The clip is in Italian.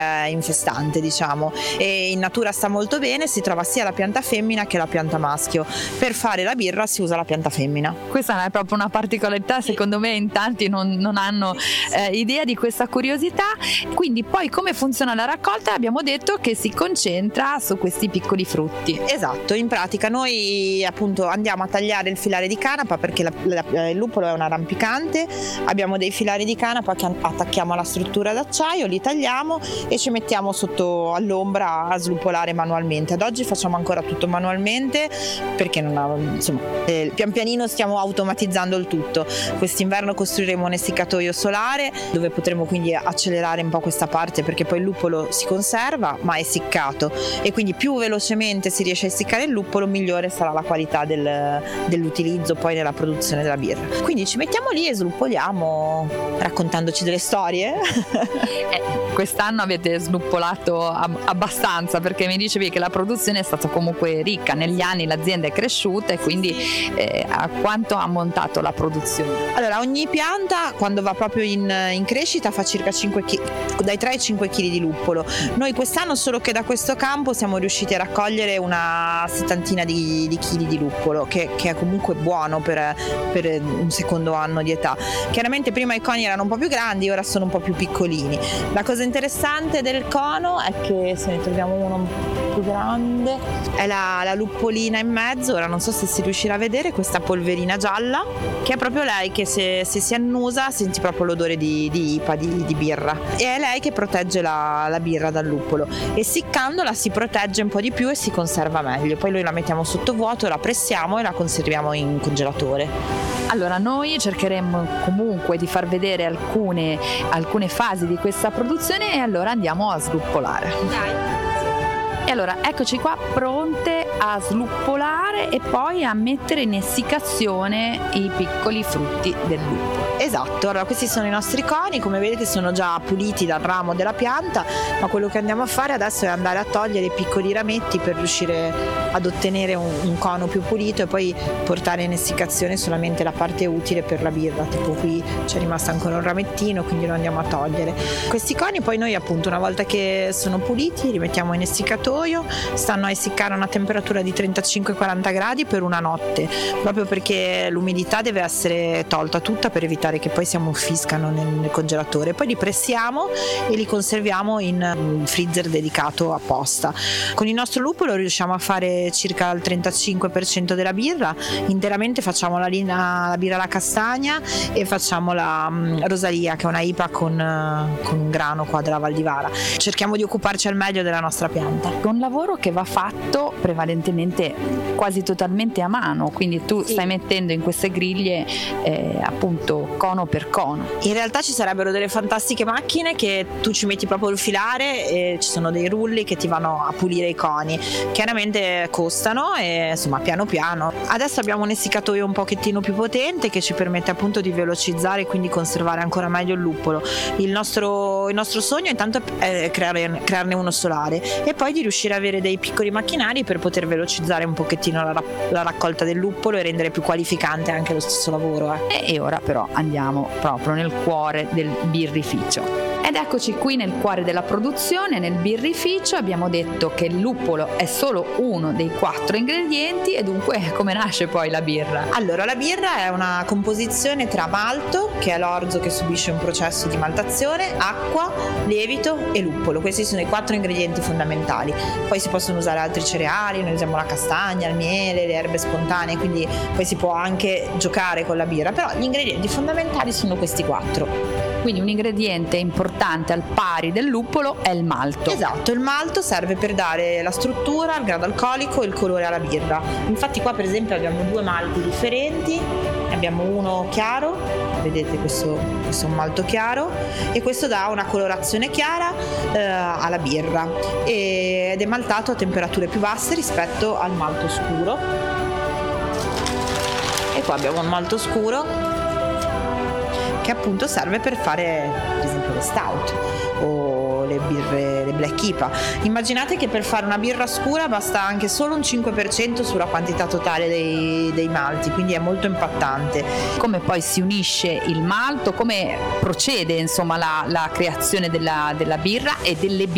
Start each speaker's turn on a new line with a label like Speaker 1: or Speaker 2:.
Speaker 1: infestante, diciamo, e in natura sta molto bene, si trova sia la pianta femmina che la pianta maschio. Per fare la birra si usa la pianta femmina.
Speaker 2: Questa è proprio una particolarità, secondo me in tanti non hanno idea di questa curiosità. Quindi poi come funziona la raccolta? Abbiamo detto che si concentra su questi piccoli frutti.
Speaker 1: Esatto, in pratica noi appunto andiamo a tagliare il filare di canapa, perché il luppolo è un arrampicante, abbiamo dei filari di canapa che attacchiamo alla struttura d'acciaio, li tagliamo e ci mettiamo sotto all'ombra a sluppolare manualmente. Ad oggi facciamo ancora tutto manualmente perché pian pianino stiamo automatizzando il tutto. Quest'inverno costruiremo un essiccatoio solare dove potremo quindi accelerare un po' questa parte, perché poi il luppolo si conserva ma è essiccato, e quindi più velocemente si riesce a essiccare il luppolo migliore sarà la qualità dell'utilizzo poi nella produzione della birra. Quindi ci mettiamo lì e sluppoliamo raccontandoci delle storie.
Speaker 2: Quest'anno avete snuppolato abbastanza, perché mi dicevi che la produzione è stata comunque ricca, negli anni l'azienda è cresciuta, e quindi a quanto ha montato la produzione?
Speaker 1: Allora, ogni pianta quando va proprio in crescita fa circa dai 3 ai 5 kg di luppolo. Noi quest'anno solo che da questo campo siamo riusciti a raccogliere una 70 di chili di luppolo, che è comunque buono per un secondo anno di età. Chiaramente prima i coni erano un po' più grandi, ora sono un po' più piccolini. La cosa interessante del cono è che, se ne troviamo uno un po' più grande, è la luppolina in mezzo. Ora non so se si riuscirà a vedere questa polverina gialla, che è proprio lei che se si annusa senti proprio l'odore di IPA, di birra, e è lei che protegge la birra dal luppolo. Essiccandola si protegge un po' di più e si conserva meglio. Poi noi la mettiamo sotto vuoto, la pressiamo e la conserviamo in congelatore.
Speaker 2: Allora, noi cercheremo comunque di far vedere alcune fasi di questa produzione, e allora andiamo a sluppolare.
Speaker 1: Dai.
Speaker 2: E allora eccoci qua, pronte a sluppolare e poi a mettere in essiccazione i piccoli frutti del luppolo.
Speaker 1: Esatto, allora questi sono i nostri coni, come vedete sono già puliti dal ramo della pianta, ma quello che andiamo a fare adesso è andare a togliere i piccoli rametti per riuscire ad ottenere un cono più pulito, e poi portare in essiccazione solamente la parte utile per la birra. Tipo qui c'è rimasto ancora un ramettino, quindi lo andiamo a togliere. Questi coni poi noi appunto, una volta che sono puliti, li mettiamo in essiccatoio. Stanno a essiccare a una temperatura di 35-40 gradi per una notte, proprio perché l'umidità deve essere tolta tutta per evitare che poi si ammuffiscano nel congelatore. Poi li pressiamo e li conserviamo in un freezer dedicato apposta. Con il nostro luppolo riusciamo a fare circa il 35% della birra. Interamente facciamo la birra alla castagna e facciamo la Rosalia, che è una IPA con un grano qua della Val di Vara. Cerchiamo di occuparci al meglio della nostra pianta.
Speaker 2: Un lavoro che va fatto prevalentemente quasi totalmente a mano, quindi tu stai mettendo in queste griglie appunto cono per cono.
Speaker 1: In realtà ci sarebbero delle fantastiche macchine che tu ci metti proprio il filare e ci sono dei rulli che ti vanno a pulire i coni. Chiaramente costano e insomma piano piano. Adesso abbiamo un essiccatoio un pochettino più potente che ci permette appunto di velocizzare e quindi conservare ancora meglio il luppolo. Il nostro sogno intanto è crearne uno solare, e poi di riuscire ad avere dei piccoli macchinari per poter velocizzare un pochettino la raccolta del luppolo e rendere più qualificante anche lo stesso lavoro.
Speaker 2: E ora però andiamo proprio nel cuore del birrificio. Ed eccoci qui nel cuore della produzione, nel birrificio. Abbiamo detto che il luppolo è solo uno dei 4 ingredienti, e dunque come nasce poi la birra?
Speaker 1: Allora, la birra è una composizione tra malto, che è l'orzo che subisce un processo di maltazione, acqua, lievito e luppolo. Questi sono i 4 ingredienti fondamentali. Poi si possono usare altri cereali, noi usiamo la castagna, il miele, le erbe spontanee, quindi poi si può anche giocare con la birra, però gli ingredienti fondamentali sono questi 4.
Speaker 2: Quindi un ingrediente importante al pari del luppolo è il malto.
Speaker 1: Esatto, il malto serve per dare la struttura, il grado alcolico e il colore alla birra. Infatti qua per esempio abbiamo 2 malti differenti, abbiamo uno chiaro, vedete questo è un malto chiaro, e questo dà una colorazione chiara alla birra, ed è maltato a temperature più basse rispetto al malto scuro. E qua abbiamo un malto scuro che appunto serve per fare per esempio le stout o le birre, le black IPA. Immaginate che per fare una birra scura basta anche solo un 5% sulla quantità totale dei malti, quindi è molto impattante.
Speaker 2: Come poi si unisce il malto, come procede insomma la creazione della birra e delle birre